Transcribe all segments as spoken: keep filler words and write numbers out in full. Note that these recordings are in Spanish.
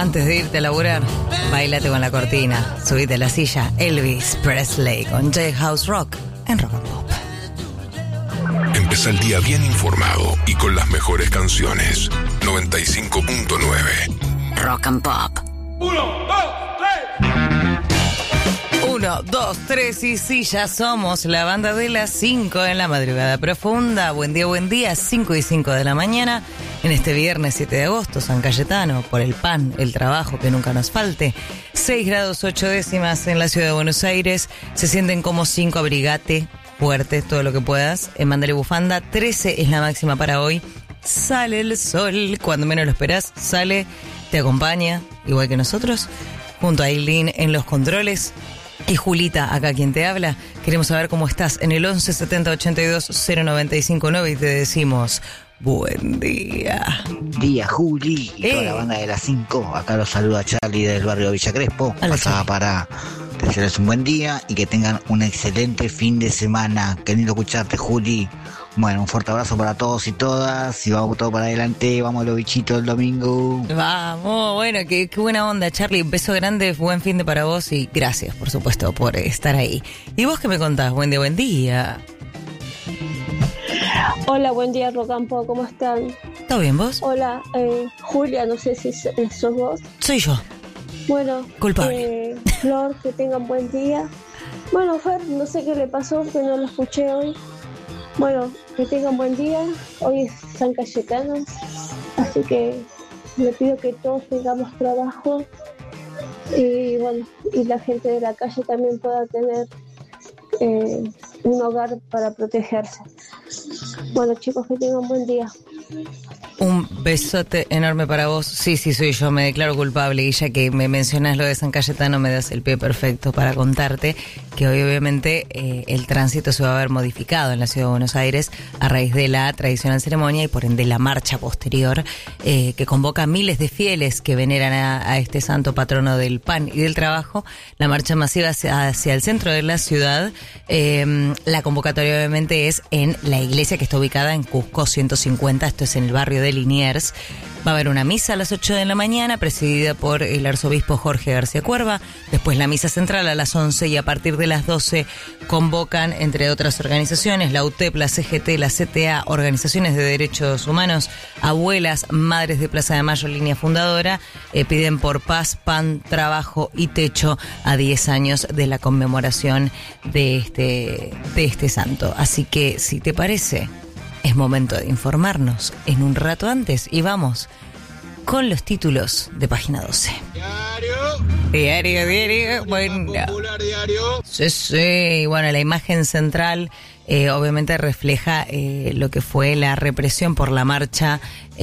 Antes de irte a laburar, bailate con la cortina, subite a la silla. Elvis Presley con J-House Rock en Rock and Pop. Empezá el día bien informado y con las mejores canciones. noventa y cinco punto nueve Rock and Pop. Uno, dos, tres. Uno, dos, tres y sí, ya somos la banda de las cinco en la madrugada profunda. Buen día, buen día, cinco y cinco de la mañana. En este viernes siete de agosto, San Cayetano, por el pan, el trabajo que nunca nos falte. seis grados ocho décimas en la ciudad de Buenos Aires. Se sienten como cinco, abrigate fuerte, todo lo que puedas. En Mandale bufanda, trece es la máxima para hoy. Sale el sol, cuando menos lo esperás, sale, te acompaña, igual que nosotros, junto a Aileen en los controles. Y Julita, acá quien te habla. Queremos saber cómo estás en el once setenta ochenta y dos cero noventa y cinco nueve y te decimos buen día. Día, Juli y eh. toda la banda de las cinco. Acá los saluda Charlie del barrio Villa Crespo. Hola, Pasaba Charlie. para desearles un buen día y que tengan un excelente fin de semana. Qué lindo escucharte, Juli. Bueno, un fuerte abrazo para todos y todas. Y vamos todo para adelante. Vamos los bichitos el domingo. Vamos, bueno, qué, qué buena onda, Charlie. Un beso grande, buen fin de para vos y gracias, por supuesto, por estar ahí. ¿Y vos qué me contás? Buen día, buen día. Hola, buen día, Rocampo, ¿cómo están? ¿Todo bien vos? Hola, eh, Julia, no sé si sos vos. Soy yo. Bueno, culpable. Eh, Flor, que tengan buen día. Bueno, Fer, no sé qué le pasó, que no lo escuché hoy. Bueno, que tengan buen día. Hoy es San Cayetano, así que le pido que todos tengamos trabajo y bueno, y la gente de la calle también pueda tener eh, un hogar para protegerse. Bueno, chicos, que tengan buen día. Un besote enorme para vos. Sí, sí, soy yo, me declaro culpable. Y ya que me mencionas lo de San Cayetano, me das el pie perfecto para contarte que hoy obviamente eh, el tránsito se va a ver modificado en la ciudad de Buenos Aires a raíz de la tradicional ceremonia y por ende la marcha posterior eh, que convoca a miles de fieles que veneran a, a este santo patrono del pan y del trabajo. La marcha masiva hacia, hacia el centro de la ciudad. Eh, la convocatoria obviamente es en la iglesia que está ubicada en Cusco ciento cincuenta, esto es en el barrio de Liniers. Va a haber una misa a las ocho de la mañana presidida por el arzobispo Jorge García Cuerva, después la misa central a las once y a partir de las doce convocan, entre otras organizaciones, la U T E P, la C G T, la C T A, organizaciones de derechos humanos, abuelas, madres de Plaza de Mayo, línea fundadora, eh, piden por paz, pan, trabajo y techo a diez años de la conmemoración de este, de este santo. Así que, si te parece, es momento de informarnos en un rato antes y vamos con los títulos de página doce. Diario. Diario, diario. Bueno, Popular diario. sí, sí. Bueno, la imagen central eh, obviamente refleja eh, lo que fue la represión por la marcha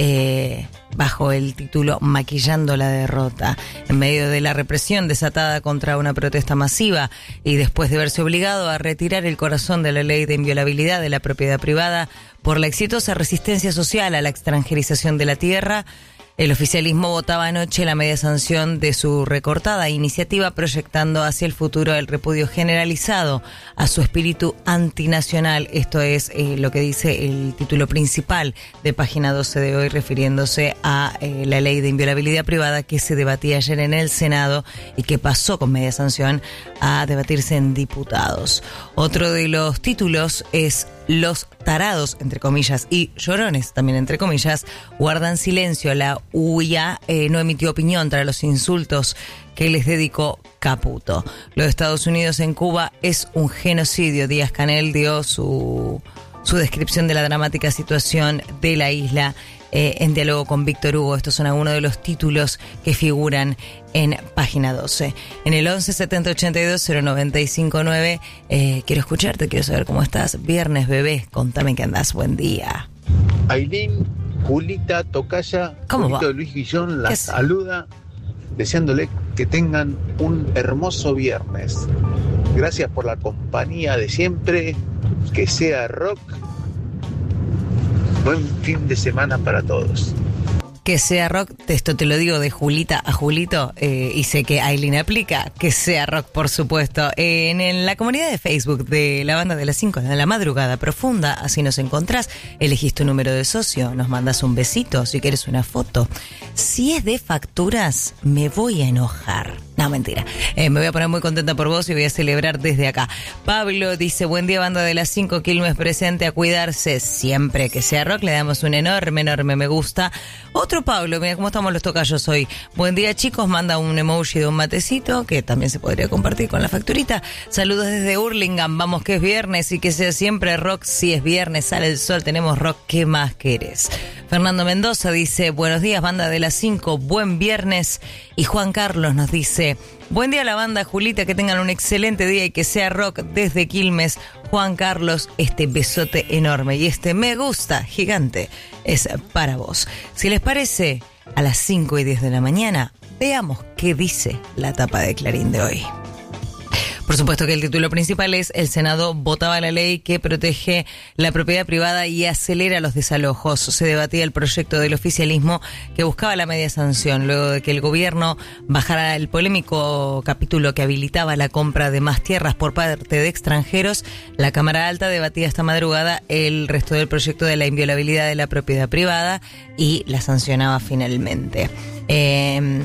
eh, bajo el título Maquillando la derrota. En medio de la represión desatada contra una protesta masiva y después de verse obligado a retirar el corazón de la ley de inviolabilidad de la propiedad privada por la exitosa resistencia social a la extranjerización de la tierra, el oficialismo votaba anoche la media sanción de su recortada iniciativa, proyectando hacia el futuro el repudio generalizado a su espíritu antinacional. Esto es eh, lo que dice el título principal de página doce de hoy, refiriéndose a eh, la ley de inviolabilidad privada que se debatía ayer en el Senado y que pasó con media sanción a debatirse en diputados. Otro de los títulos es: los tarados, entre comillas, y llorones, también entre comillas, guardan silencio. La U I A eh, no emitió opinión tras los insultos que les dedicó Caputo. Lo de Estados Unidos en Cuba es un genocidio. Díaz-Canel dio su, su descripción de la dramática situación de la isla eh, en diálogo con Víctor Hugo. Estos son algunos de los títulos que figuran en página doce. En el once setenta ochenta y dos cero noventa y cinco nueve, eh, quiero escucharte, quiero saber cómo estás. Viernes, bebé, contame que andás. Buen día. Aileen, Julita, Tocaya, ¿Cómo va? Julito de Luis Guillón ¿Qué las es? saluda, deseándole que tengan un hermoso viernes. Gracias por la compañía de siempre, que sea rock. Buen fin de semana para todos. Que sea rock, esto te lo digo de Julita a Julito, eh, y sé que Aileen aplica, que sea rock, por supuesto. Eh, en, en la comunidad de Facebook de la banda de las cinco de la madrugada profunda, así nos encontrás, elegís tu número de socio, nos mandas un besito, si quieres una foto. Si es de facturas, me voy a enojar. No, mentira. Eh, me voy a poner muy contenta por vos y voy a celebrar desde acá. Pablo dice, buen día banda de las cinco, Quilmes presente, a cuidarse siempre. Que sea rock, le damos un enorme, enorme me gusta. Otro Pablo, mira cómo estamos los tocayos hoy. Buen día chicos, manda un emoji de un matecito, que también se podría compartir con la facturita. Saludos desde Hurlingham, vamos que es viernes y que sea siempre rock. Si es viernes, sale el sol, tenemos rock, ¿qué más querés? Fernando Mendoza dice, buenos días banda de las cinco, buen viernes. Y Juan Carlos nos dice, buen día a la banda Julita, que tengan un excelente día y que sea rock desde Quilmes. Juan Carlos, este besote enorme y este me gusta gigante es para vos. Si les parece, a las cinco y diez de la mañana, veamos qué dice la tapa de Clarín de hoy. Por supuesto que el título principal es: el Senado votaba la ley que protege la propiedad privada y acelera los desalojos. Se debatía el proyecto del oficialismo que buscaba la media sanción luego de que el gobierno bajara el polémico capítulo que habilitaba la compra de más tierras por parte de extranjeros. La Cámara Alta debatía esta madrugada el resto del proyecto de la inviolabilidad de la propiedad privada y la sancionaba finalmente. Eh...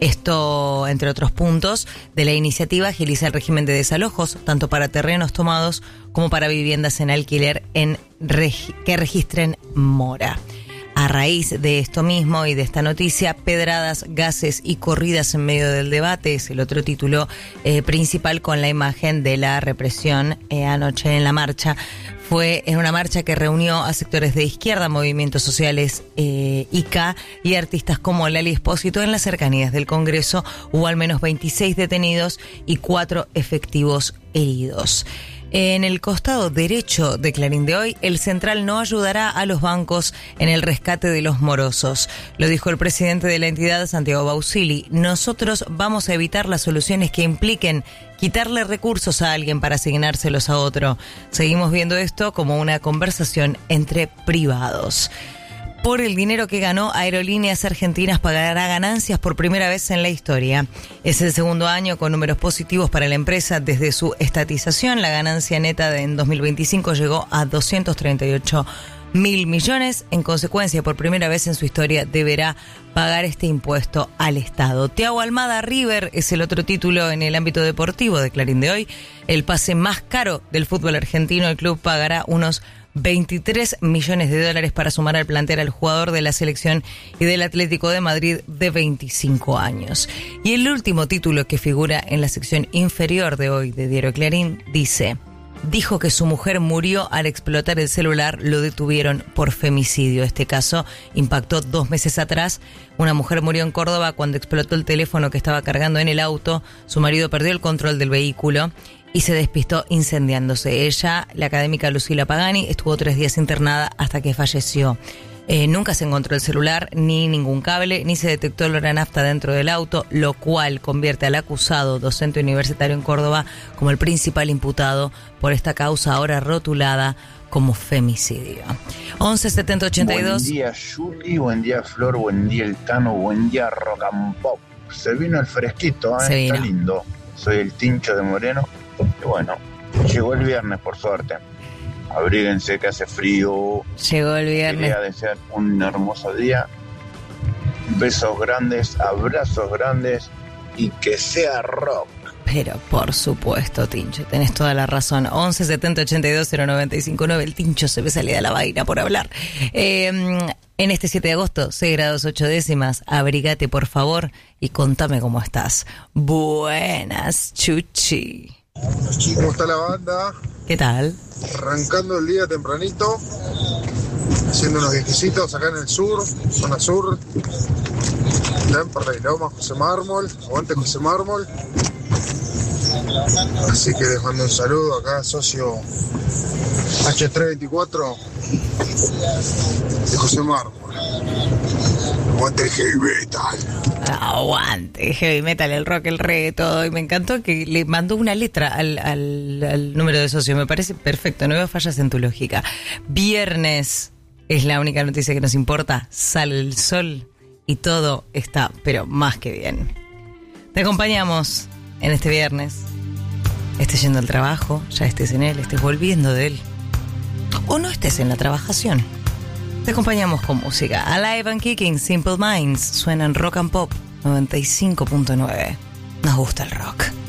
Esto, entre otros puntos de la iniciativa, agiliza el régimen de desalojos, tanto para terrenos tomados como para viviendas en alquiler en regi- que registren mora. A raíz de esto mismo y de esta noticia, pedradas, gases y corridas en medio del debate es el otro título eh, principal, con la imagen de la represión eh, anoche en la marcha. Fue en una marcha que reunió a sectores de izquierda, movimientos sociales, eh, I C A y artistas como Lali Espósito en las cercanías del Congreso. Hubo al menos veintiséis detenidos y cuatro efectivos heridos. En el costado derecho de Clarín de hoy, el Central no ayudará a los bancos en el rescate de los morosos. Lo dijo el presidente de la entidad, Santiago Bausili. Nosotros vamos a evitar las soluciones que impliquen quitarle recursos a alguien para asignárselos a otro. Seguimos viendo esto como una conversación entre privados. Por el dinero que ganó, Aerolíneas Argentinas pagará ganancias por primera vez en la historia. Es el segundo año con números positivos para la empresa desde su estatización. La ganancia neta de en dos mil veinticinco llegó a doscientos treinta y ocho mil millones. En consecuencia, por primera vez en su historia deberá pagar este impuesto al Estado. Thiago Almada, River, es el otro título en el ámbito deportivo de Clarín de hoy. El pase más caro del fútbol argentino, el club pagará unos veintitrés millones de dólares para sumar al plantel al jugador de la selección y del Atlético de Madrid de veinticinco años. Y el último título que figura en la sección inferior de hoy de Diario Clarín dice: dijo que su mujer murió al explotar el celular, lo detuvieron por femicidio. Este caso impactó dos meses atrás. Una mujer murió en Córdoba cuando explotó el teléfono que estaba cargando en el auto. Su marido perdió el control del vehículo y se despistó incendiándose. Ella, la académica Lucila Pagani, estuvo tres días internada hasta que falleció. Eh, nunca se encontró el celular, ni ningún cable, ni se detectó olor a nafta dentro del auto, lo cual convierte al acusado, docente universitario en Córdoba, como el principal imputado por esta causa ahora rotulada como femicidio. once setenta ochenta y dos. Buen día, Juli, buen día, Flor, buen día, El Tano, buen día, Rock and Pop. Se vino el fresquito, ¿eh? Se vino. Está lindo. Soy el Tincho de Moreno. Y bueno, llegó el viernes, por suerte. Abríguense que hace frío. Llegó el viernes. Quería desear un hermoso día. Besos grandes, abrazos grandes y que sea rock. Pero por supuesto, Tincho, tenés toda la razón. once setenta ochenta y dos cero noventa y cinco nueve. El Tincho se ve salida de la vaina por hablar. Eh, en este siete de agosto, seis grados ocho décimas. Abrigate, por favor, y contame cómo estás. Buenas, Chuchi. ¿Cómo está la banda? ¿Qué tal? Arrancando el día tempranito, haciendo unos viajecitos acá en el sur, zona sur. Lemper, Loma, José Mármol, aguante José Mármol. Así que les mando un saludo acá, socio H trescientos veinticuatro de José Mármol. Aguante el heavy metal. Aguante, heavy metal, el rock, el reggae, todo. Y me encantó que le mandó una letra al, al, al número de socio. Me parece perfecto, no veo fallas en tu lógica. Viernes es la única noticia que nos importa. Sale el sol y todo está, pero más que bien. Te acompañamos en este viernes. Estés yendo al trabajo, ya estés en él, estés volviendo de él, o no estés en la trabajación. Te acompañamos con música. Alive and Kicking, Simple Minds, suenan Rock and Pop noventa y cinco punto nueve. Nos gusta el rock.